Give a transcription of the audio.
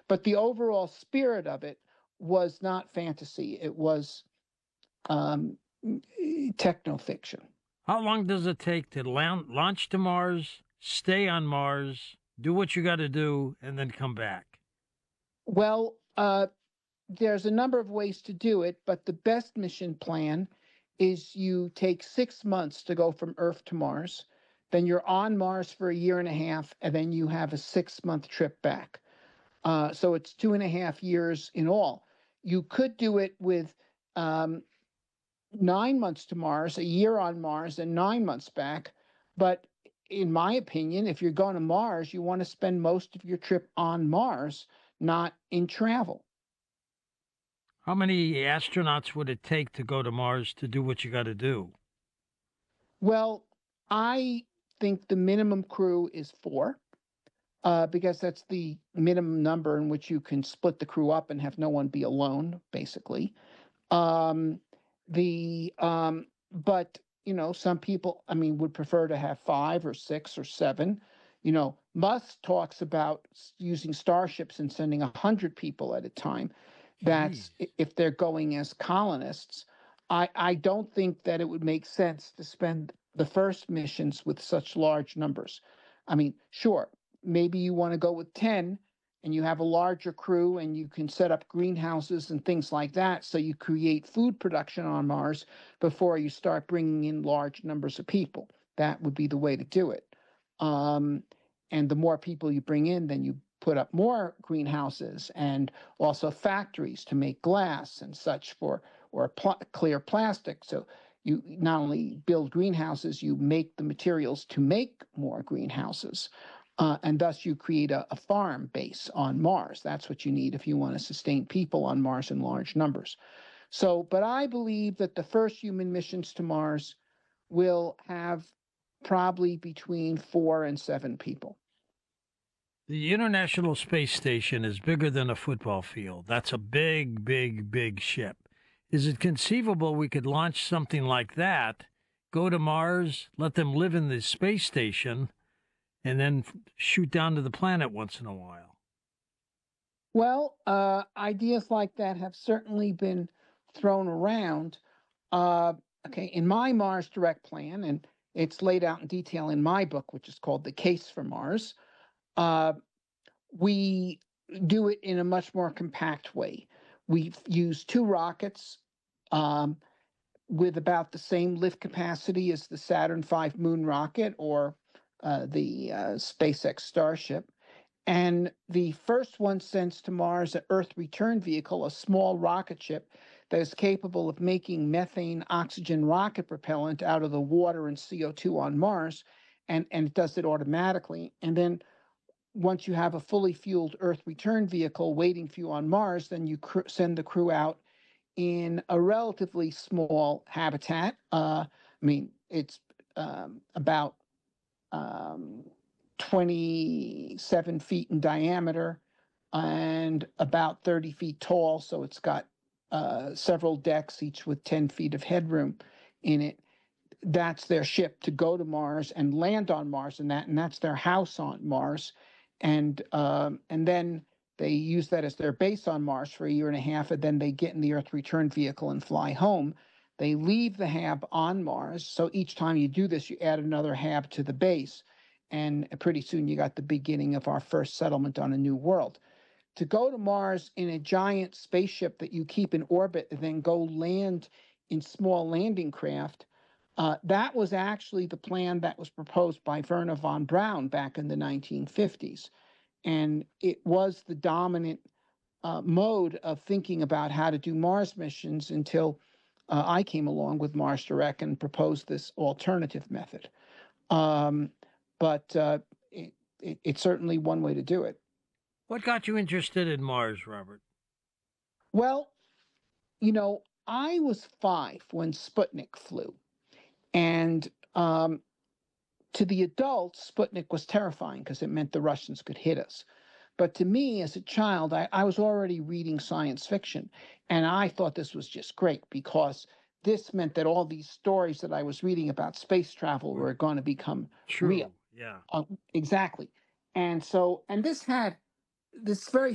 But the overall spirit of it was not fantasy. It was um, techno fiction. How long does it take to launch to Mars, stay on Mars, do what you got to do, and then come back? Well, there's a number of ways to do it, but the best mission plan is you take 6 months to go from Earth to Mars. Then you're on Mars for a year and a half, and then you have a 6 month trip back. So it's 2.5 years in all. You could do it with um, 9 months to Mars, a year on Mars, and 9 months back. But in my opinion, if you're going to Mars, you want to spend most of your trip on Mars, not in travel. How many astronauts would it take to go to Mars to do what you got to do? Well, I think the minimum crew is four, because that's the minimum number in which you can split the crew up and have no one be alone, basically. Um, but some people, I mean, would prefer to have five or six or seven. Musk talks about using starships and sending 100 people at a time. Jeez. That's if they're going as colonists. I don't think that it would make sense to spend the first missions with such large numbers. I mean, sure, maybe you want to go with 10 and you have a larger crew and you can set up greenhouses and things like that so you create food production on Mars before you start bringing in large numbers of people. That would be the way to do it. Um, and the more people you bring in, then you put up more greenhouses and also factories to make glass and such for or clear plastic. So you not only build greenhouses, you make the materials to make more greenhouses. And thus you create a farm base on Mars. That's what you need if you want to sustain people on Mars in large numbers. So, but I believe that the first human missions to Mars will have probably between 4 and 7 people. The International Space Station is bigger than a football field. That's a big, big, big ship. Is it conceivable we could launch something like that, go to Mars, let them live in the space station, and then shoot down to the planet once in a while? Well, ideas like that have certainly been thrown around. Uh, okay, in my Mars Direct plan, and it's laid out in detail in my book, which is called The Case for Mars, uh, we do it in a much more compact way. We use two rockets um, with about the same lift capacity as the Saturn V moon rocket or the SpaceX Starship. And the first one sends to Mars an Earth return vehicle, a small rocket ship that is capable of making methane oxygen rocket propellant out of the water and CO2 on Mars. And it does it automatically. And then once you have a fully fueled Earth return vehicle waiting for you on Mars, then you send the crew out in a relatively small habitat. I mean, it's about um, 27 feet in diameter and about 30 feet tall. So it's got several decks, each with 10 feet of headroom in it. That's their ship to go to Mars and land on Mars, and that's their house on Mars, and then they use that as their base on Mars for a year and a half, and then they get in the Earth return vehicle and fly home. They leave the hab on Mars, so each time you do this, you add another hab to the base, and pretty soon you got the beginning of our first settlement on a new world. To go to Mars in a giant spaceship that you keep in orbit and then go land in small landing craft, that was actually the plan that was proposed by Wernher von Braun back in the 1950s. And it was the dominant mode of thinking about how to do Mars missions until I came along with Mars Direct and proposed this alternative method. Um, but it's certainly one way to do it. What got you interested in Mars, Robert? Well, I was 5 when Sputnik flew. And to the adults, Sputnik was terrifying because it meant the Russians could hit us. But to me, as a child, I was already reading science fiction. And I thought this was just great because this meant that all these stories that I was reading about space travel were going to become real. True. Yeah. Exactly. And so, and this had this very